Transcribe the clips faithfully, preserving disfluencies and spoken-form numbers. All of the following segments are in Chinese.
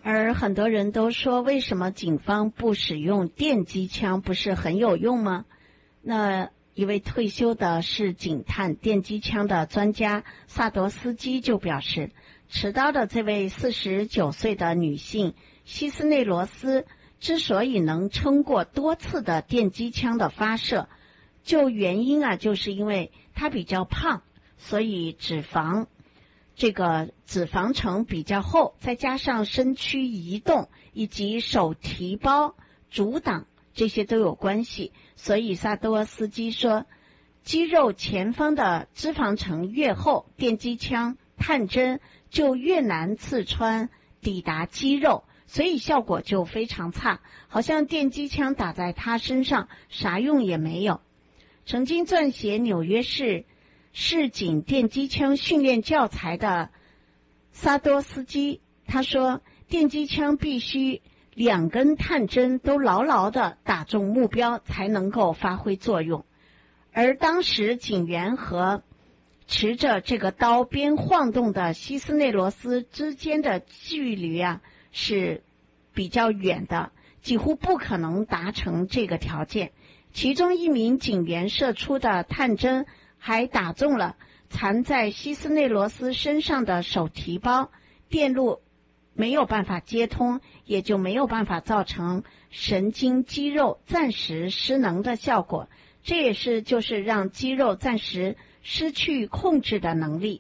而很多人都说，为什么警方不使用电击枪，不是很有用吗？那一位退休的是警探电击枪的专家萨多斯基就表示，持刀的这位四十九岁的女性希斯内罗斯之所以能撑过多次的电击枪的发射，就原因啊，就是因为她比较胖，所以脂肪这个脂肪层比较厚，再加上身躯移动以及手提包阻挡，这些都有关系。所以萨多斯基说，肌肉前方的脂肪层越厚，电击枪探针就越难刺穿抵达肌肉，所以效果就非常差，好像电击枪打在他身上啥用也没有。曾经撰写纽约市市警电击枪训练教材的萨多斯基他说，电击枪必须两根探针都牢牢地打中目标才能够发挥作用。而当时警员和持着这个刀边晃动的希斯内罗斯之间的距离啊是比较远的，几乎不可能达成这个条件。其中一名警员射出的探针还打中了缠在希斯内罗斯身上的手提包，电路没有办法接通，也就没有办法造成神经肌肉暂时失能的效果，这也是就是让肌肉暂时失去控制的能力。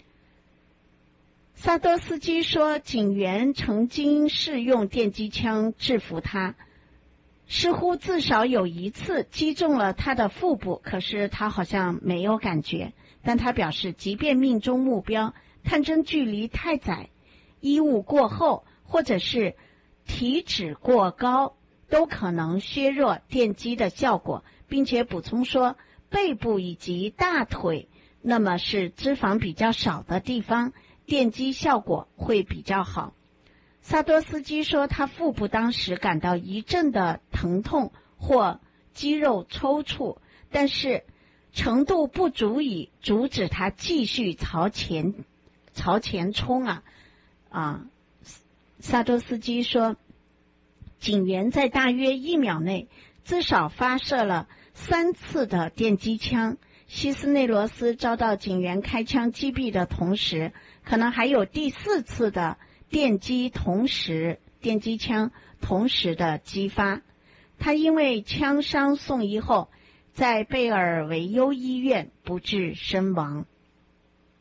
萨多斯基说，警员曾经试用电击枪制服他，似乎至少有一次击中了他的腹部，可是他好像没有感觉。但他表示，即便命中目标，探针距离太窄，衣物过厚，或者是体脂过高，都可能削弱电击的效果，并且补充说，背部以及大腿那么是脂肪比较少的地方，电击效果会比较好。萨多斯基说，他腹部当时感到一阵的疼痛或肌肉抽搐，但是程度不足以阻止他继续朝前朝前冲啊啊！萨多斯基说，警员在大约一秒内至少发射了三次的电击枪。希斯内罗斯遭到警员开枪击毙的同时，可能还有第四次的电击同时电击枪同时的击发。他因为枪伤送医后，在贝尔维尤医院不治身亡。